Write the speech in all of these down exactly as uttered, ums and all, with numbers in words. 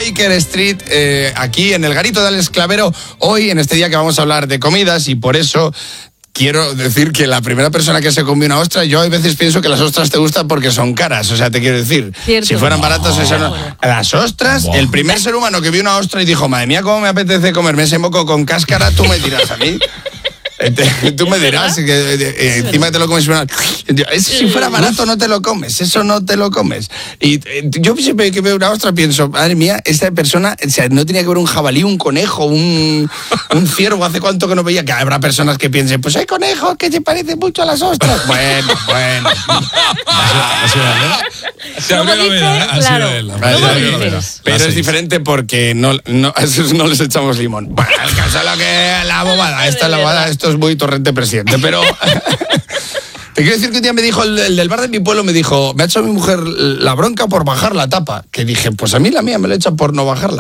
Baker Street, eh, aquí en el Garito del Esclavero, hoy en este día que vamos a hablar de comidas, y por eso quiero decir que la primera persona que se comió una ostra, yo a veces pienso que las ostras te gustan porque son caras, o sea, te quiero decir, Cierto. si fueran baratas, eso no. Las ostras, wow. El primer ser humano que vio una ostra y dijo, madre mía, cómo me apetece comerme ese moco con cáscara, tú me dirás a mí. Tú me dirás que eh, encima te lo comes. Eso, si fuera barato no te lo comes, eso no te lo comes. Y eh, yo siempre que veo una ostra pienso, madre mía, esta persona, o sea, no tenía que ver un jabalí, un conejo, un, un ciervo. Hace cuánto que no veía que habrá personas que piensen, pues hay conejos que se parecen mucho a las ostras. Bueno, bueno. Pero es diferente porque no, no, a esos no les echamos limón. Bueno, el caso es lo que la bobada, esta es la bobada, esto es muy torrente presidente, pero te quiero decir que un día me dijo el, el del bar de mi pueblo, me dijo, me ha hecho mi mujer la bronca por bajar la tapa, que dije, pues a mí la mía me la echa por no bajarla.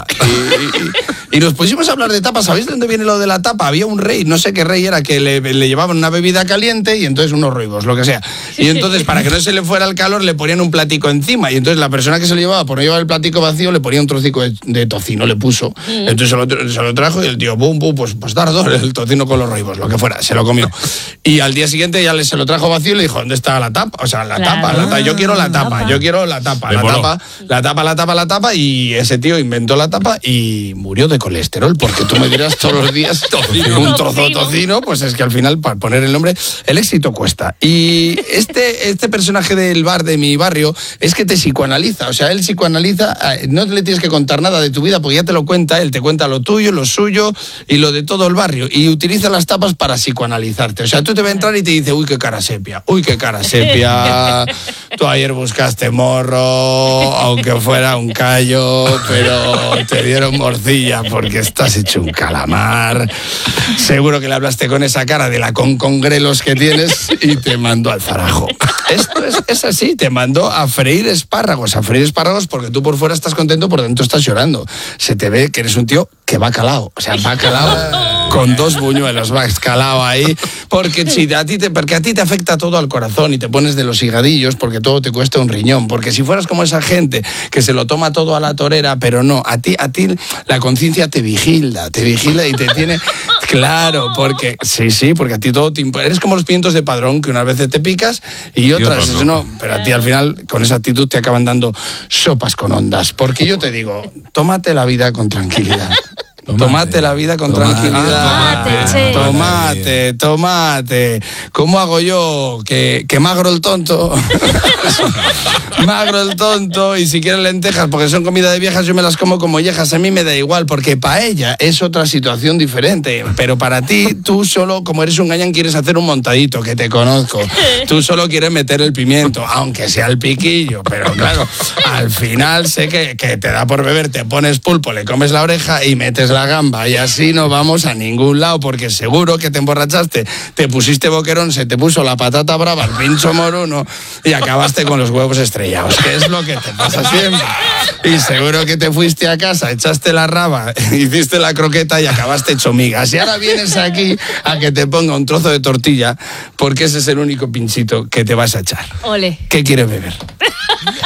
Y, y, y nos pusimos a hablar de tapas. ¿Sabéis de dónde viene lo de la tapa? Había un rey, no sé qué rey era, que le, le llevaban una bebida caliente y entonces unos roibos, lo que sea. Y entonces, para que no se le fuera el calor, le ponían un platico encima. Y entonces la persona que se lo llevaba, por no llevar el platico vacío, le ponía un trocico de, de tocino, le puso. Mm. Entonces se lo, se lo trajo y el tío, bum, bum, pues, pues tardó el tocino con los roibos, lo que fuera, se lo comió. Y al día siguiente ya le, se lo trajo vacío y le dijo, ¿dónde está la tapa? O sea, la claro. tapa, la tapa, yo quiero la tapa, yo quiero la tapa, la tapa, la tapa, la tapa, la tapa, y ese tío inventó la tapa y murió de colesterol, porque tú me dirás todos los días tocino, un trozo de tocino, pues es que al final, para poner el nombre, el éxito cuesta. Y este, este personaje del bar de mi barrio es que te psicoanaliza, o sea, él psicoanaliza, no le tienes que contar nada de tu vida, porque ya te lo cuenta, él te cuenta lo tuyo, lo suyo y lo de todo el barrio, y utiliza las tapas para psicoanalizarte. O sea, tú te va a entrar y te dice, uy, qué cara sepia, uy, qué cara sepia, tú ayer buscaste morro, aunque fuera un callo, pero te dieron morcilla porque estás hecho un calamar. Seguro que le hablaste con esa cara de la con congrelos que tienes y te mandó al zarajo. Esto es, es así, te mandó a freír espárragos, a freír espárragos porque tú por fuera estás contento, por dentro estás llorando. Se te ve que eres un tío que va calado, o sea, va calado con dos buñuelos, va escalado ahí, porque si a ti te, porque a ti te afecta todo al corazón y te pones de los higadillos porque todo te cuesta un riñón, porque si fueras como esa gente que se lo toma todo a la torera, pero no, a ti, a ti la conciencia te vigila, te vigila y te tiene, claro, porque, sí, sí, porque a ti todo te, eres como los pimientos de Padrón, que unas veces te picas y otras no, no, pero a ti al final con esa actitud te acaban dando sopas con ondas, porque yo te digo, tómate la vida con tranquilidad. Tomate, tomate la vida con tomate, tranquilidad. Tomate, tomate, tomate. ¿Cómo hago yo? Que, que magro el tonto. Magro el tonto. Y si quieren lentejas, porque son comida de viejas, yo me las como como viejas. A mí me da igual, porque para ella es otra situación diferente. Pero para ti, tú solo, como eres un gañán, quieres hacer un montadito, que te conozco. Tú solo quieres meter el pimiento, aunque sea el piquillo. Pero claro, al final sé que, que te da por beber, te pones pulpo, le comes la oreja y metes la la gamba, y así no vamos a ningún lado, porque seguro que te emborrachaste, te pusiste boquerón, se te puso la patata brava, el pincho moruno y acabaste con los huevos estrellados, que es lo que te pasa siempre. Y seguro que te fuiste a casa, echaste la raba, hiciste la croqueta y acabaste hecho migas. Y ahora vienes aquí a que te ponga un trozo de tortilla, porque ese es el único pinchito que te vas a echar. Ole. ¿Qué quieres beber?